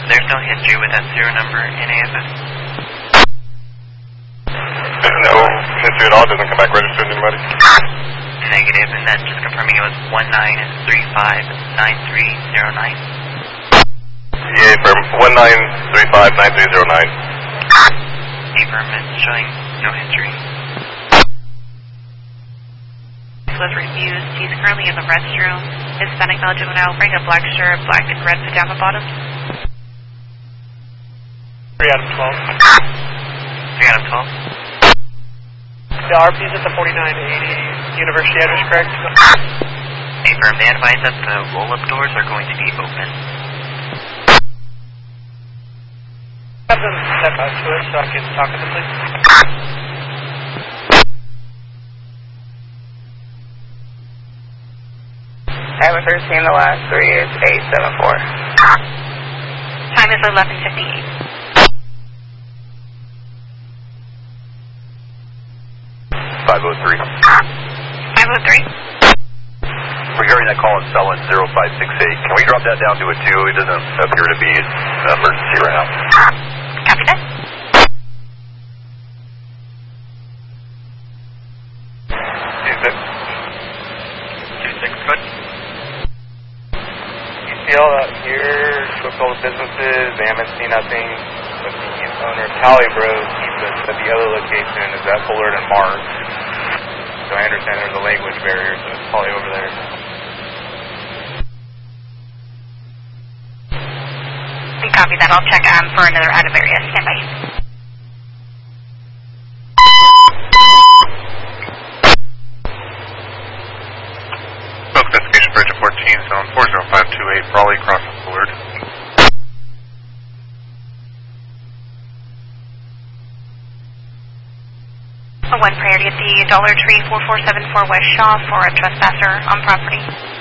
There's no history with that serial number in AFS. There's no history at all? Doesn't come back registered to anybody? Negative, and that's just confirming it was 19359309. Yeah, firm 19359309. Affirm, it's showing no history. Was refused. He's currently in the restroom. Hispanic male juvenile, wearing a black shirt, black and red pajama bottoms. 3 out of 12. 3 out of 12. The RP's at the 4980 University address, correct? Affirm, they advise that the roll-up doors are going to be open. Have them step out to us so I can talk to them, please. I haven't first seen the last 3 is 874. Time is 11:58. 503. 503. We're hearing that call in Sullen 0568. Can we drop that down to a 2? It doesn't appear to be an emergency right now. Copy that. Good. You see all that here with all the businesses, they haven't seen nothing, but the owner of Cali Bros, he says that the other location is at Bullard and Mars. So I understand there's a language barrier, so it's probably over there. Copy that. I'll check for another out of area. Stand by. Folks, Destination Bridge at 14, zone 40528, Raleigh, crossing Bullard. One priority at the Dollar Tree 4474 West Shaw for a trespasser on property.